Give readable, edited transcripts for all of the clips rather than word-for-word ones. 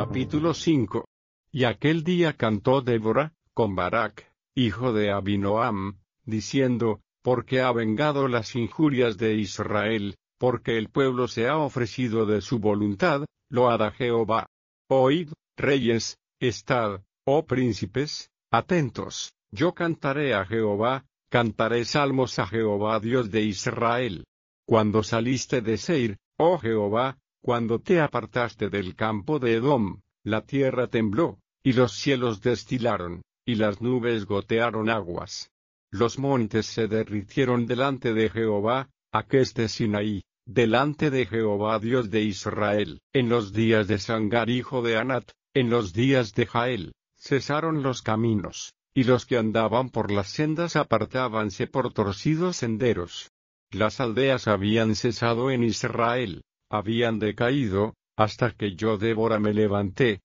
Capítulo 5. Y aquel día cantó Débora, con Barak, hijo de Abinoam, diciendo, porque ha vengado las injurias de Israel, porque el pueblo se ha ofrecido de su voluntad, lo hará Jehová. Oíd, reyes, estad, oh príncipes, atentos, yo cantaré a Jehová, cantaré salmos a Jehová Dios de Israel. Cuando saliste de Seir, oh Jehová, cuando te apartaste del campo de Edom, la tierra tembló, y los cielos destilaron, y las nubes gotearon aguas. Los montes se derritieron delante de Jehová, aqueste Sinaí, delante de Jehová Dios de Israel. En los días de Sangar hijo de Anat, en los días de Jael, cesaron los caminos, y los que andaban por las sendas apartábanse por torcidos senderos. Las aldeas habían cesado en Israel, habían decaído, hasta que yo Débora me levanté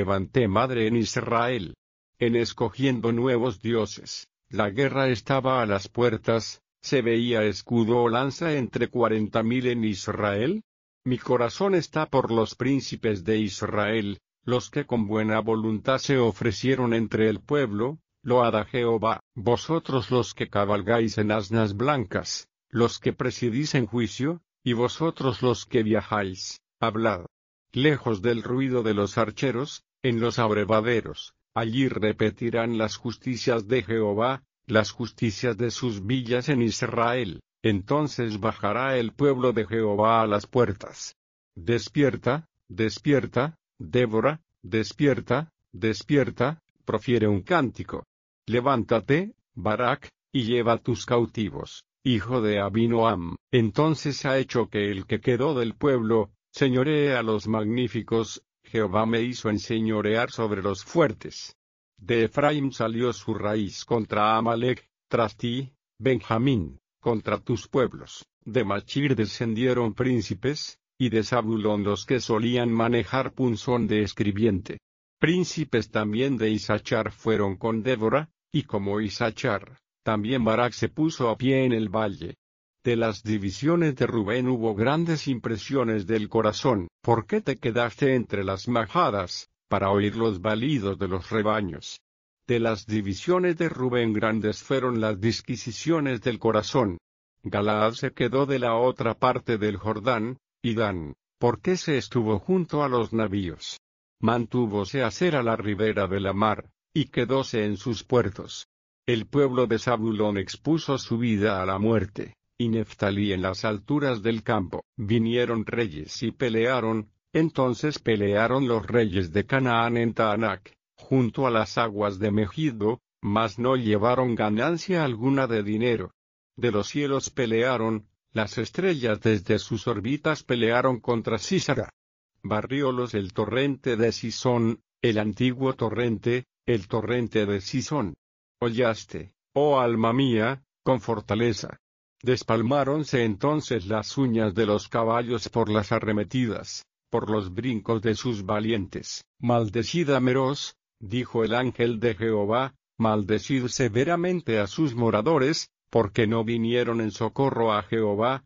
madre en Israel. En escogiendo nuevos dioses, la guerra estaba a las puertas, se veía escudo o lanza entre 40,000 en Israel. Mi corazón está por los príncipes de Israel, los que con buena voluntad se ofrecieron entre el pueblo, lo hará Jehová. Vosotros los que cabalgáis en asnas blancas, los que presidís en juicio, y vosotros los que viajáis, hablad. Lejos del ruido de los archeros, en los abrevaderos, allí repetirán las justicias de Jehová, las justicias de sus villas en Israel. Entonces bajará el pueblo de Jehová a las puertas. Despierta, despierta, Débora, despierta, despierta, profiere un cántico. Levántate, Barak, y lleva tus cautivos, hijo de Abinoam. Entonces ha hecho que el que quedó del pueblo, señoree a los magníficos, Jehová me hizo enseñorear sobre los fuertes. De Efraín salió su raíz contra Amalek, tras ti, Benjamín, contra tus pueblos. De Machir descendieron príncipes, y de Zabulón los que solían manejar punzón de escribiente. Príncipes también de Isachar fueron con Débora, y como Isachar, también Barak se puso a pie en el valle. De las divisiones de Rubén hubo grandes impresiones del corazón. ¿Por qué te quedaste entre las majadas, para oír los balidos de los rebaños? De las divisiones de Rubén grandes fueron las disquisiciones del corazón. Galaad se quedó de la otra parte del Jordán, y Dan, ¿por qué se estuvo junto a los navíos? Mantúvose a ser a la ribera de la mar, y quedóse en sus puertos. El pueblo de Zabulón expuso su vida a la muerte, y Neftalí en las alturas del campo. Vinieron reyes y pelearon, entonces pelearon los reyes de Canaán en Taanac, junto a las aguas de Megiddo, mas no llevaron ganancia alguna de dinero. De los cielos pelearon, las estrellas desde sus órbitas pelearon contra Sísara. Barriólos el torrente de Sisón, el antiguo torrente, el torrente de Sisón. Hollaste, oh alma mía, con fortaleza. Despalmáronse entonces las uñas de los caballos por las arremetidas, por los brincos de sus valientes. Maldecid a Meroz, dijo el ángel de Jehová, maldecid severamente a sus moradores, porque no vinieron en socorro a Jehová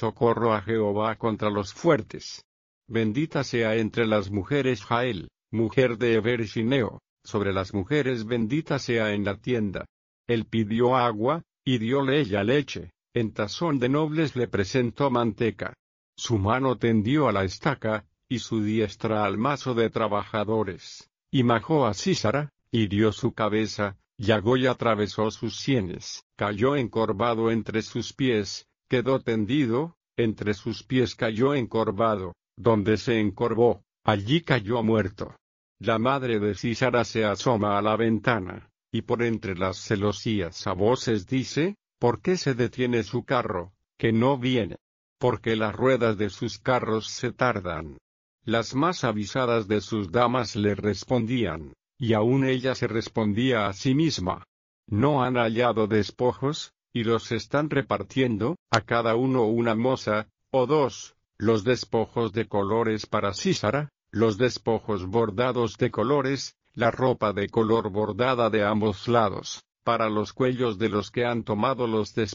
contra los fuertes. Bendita sea entre las mujeres Jael, mujer de Eber Shineo, sobre las mujeres bendita sea en la tienda. Él pidió agua, y dióle ella leche, en tazón de nobles le presentó manteca. Su mano tendió a la estaca, y su diestra al mazo de trabajadores. Y majó a Sísara, hirió su cabeza, llagó y atravesó sus sienes. Cayó encorvado entre sus pies, quedó tendido, entre sus pies cayó encorvado, donde se encorvó, allí cayó muerto. La madre de Sísara se asoma a la ventana, y por entre las celosías a voces dice, ¿por qué se detiene su carro, que no viene? Porque las ruedas de sus carros se tardan. Las más avisadas de sus damas le respondían, y aun ella se respondía a sí misma. No han hallado despojos, y los están repartiendo, a cada uno una moza, o dos, los despojos de colores para Sísara, los despojos bordados de colores, la ropa de color bordada de ambos lados, para los cuellos de los que han tomado los despojos.